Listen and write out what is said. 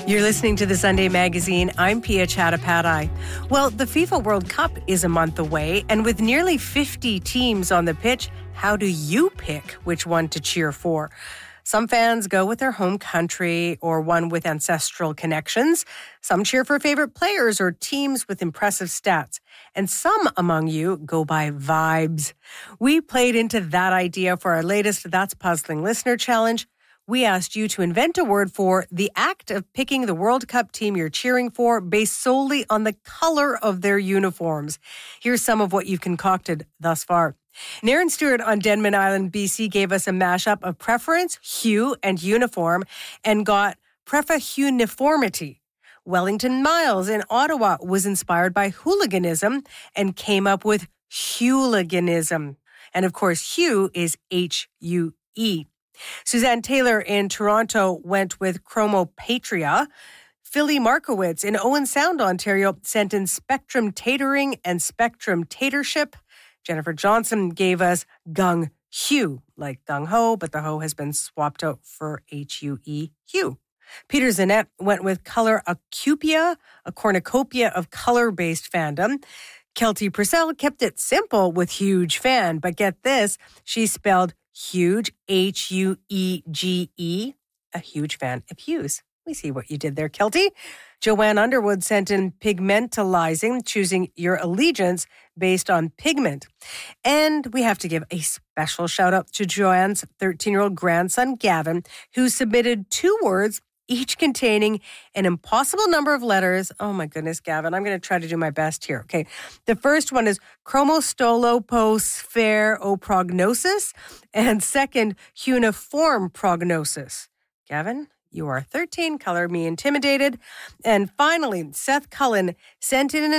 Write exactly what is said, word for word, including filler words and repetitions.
You're listening to the Sunday Magazine. I'm Pia Chattopadhyay. Well, the FIFA World Cup is a month away, and with nearly fifty teams on the pitch, how do you pick which one to cheer for? Some fans go with their home country or one with ancestral connections. Some cheer for favorite players or teams with impressive stats. And some among you go by vibes. We played into that idea for our latest That's Puzzling Listener Challenge. We asked you to invent a word for the act of picking the World Cup team you're cheering for based solely on the color of their uniforms. Here's some of what you've concocted thus far. Naren Stewart on Denman Island, B C gave us a mashup of preference, hue, and uniform and got prefa-uniformity. Wellington Miles in Ottawa was inspired by hooliganism and came up with hooliganism. And of course, hue is H U E. Suzanne Taylor in Toronto went with chromopatria. Philly Markowitz in Owen Sound, Ontario, sent in spectrum tatering and spectrum tatership. Jennifer Johnson gave us gung hue, like gung ho, but the ho has been swapped out for H U E, hue. Peter Zanette went with color acupia, a cornucopia of color-based fandom. Kelty Purcell kept it simple with huge fan, but get this, she spelled huge, H U E G E, a huge fan of hues. We see what you did there, Kelty. Joanne Underwood sent in pigmentalizing, choosing your allegiance based on pigment. And we have to give a special shout out to Joanne's thirteen-year-old grandson, Gavin, who submitted two words, each containing an impossible number of letters. Oh my goodness, Gavin, I'm going to try to do my best here. Okay, the first one is chromostolopospheroprognosis, and second, cuneiform prognosis. Gavin, you are thirteen, color me intimidated. And finally, Seth Cullen sent in an